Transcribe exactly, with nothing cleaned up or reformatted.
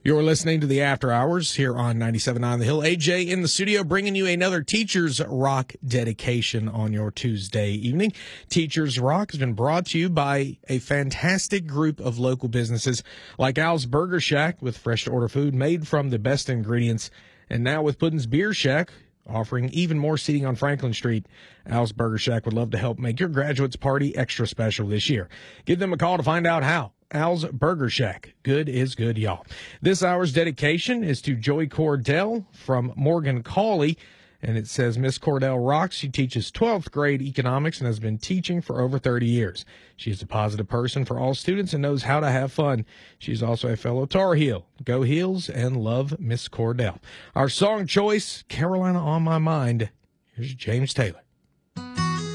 You're listening to the After Hours here on ninety-seven point nine The Hill. A J in the studio bringing you another Teachers Rock dedication on your Tuesday evening. Teachers Rock has been brought to you by a fantastic group of local businesses like Al's Burger Shack with fresh-to-order food made from the best ingredients. And now with Puddin's Beer Shack, offering even more seating on Franklin Street. Al's Burger Shack would love to help make your graduates party extra special this year. Give them a call to find out how. Al's Burger Shack. Good is good, y'all. This hour's dedication is to Joey Cordell from Morgan Cawley. And it says, Miss Cordell rocks. She teaches twelfth grade economics and has been teaching for over thirty years. She is a positive person for all students and knows how to have fun. She's also a fellow Tar Heel. Go Heels and love Miss Cordell. Our song choice, Carolina on My Mind. Here's James Taylor.